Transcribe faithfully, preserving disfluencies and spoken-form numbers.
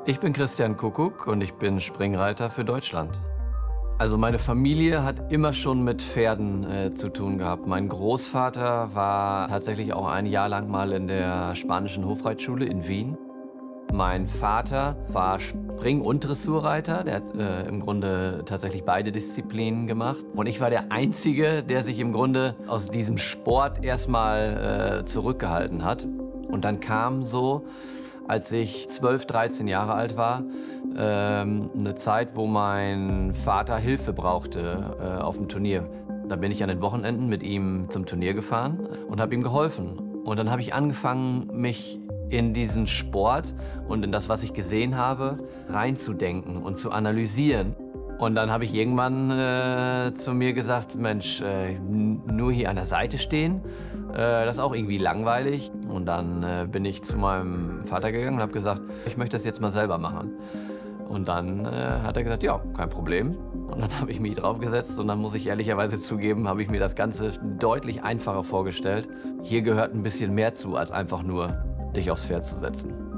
Ich bin Christian Kuckuck und ich bin Springreiter für Deutschland. Also meine Familie hat immer schon mit Pferden äh, zu tun gehabt. Mein Großvater war tatsächlich auch ein Jahr lang mal in der spanischen Hofreitschule in Wien. Mein Vater war Spring- und Dressurreiter. Der hat äh, im Grunde tatsächlich beide Disziplinen gemacht. Und ich war der Einzige, der sich im Grunde aus diesem Sport erstmal äh, zurückgehalten hat. Und dann kam so, als ich zwölf, dreizehn Jahre alt war, ähm, eine Zeit, wo mein Vater Hilfe brauchte äh, auf dem Turnier. Da bin ich an den Wochenenden mit ihm zum Turnier gefahren und habe ihm geholfen. Und dann habe ich angefangen, mich in diesen Sport und in das, was ich gesehen habe, reinzudenken und zu analysieren. Und dann habe ich irgendwann äh, zu mir gesagt, Mensch, äh, nur hier an der Seite stehen, äh, das ist auch irgendwie langweilig. Und dann äh, bin ich zu meinem Vater gegangen und habe gesagt, ich möchte das jetzt mal selber machen. Und dann äh, hat er gesagt, ja, kein Problem. Und dann habe ich mich draufgesetzt und dann muss ich ehrlicherweise zugeben, habe ich mir das Ganze deutlich einfacher vorgestellt. Hier gehört ein bisschen mehr zu, als einfach nur dich aufs Pferd zu setzen.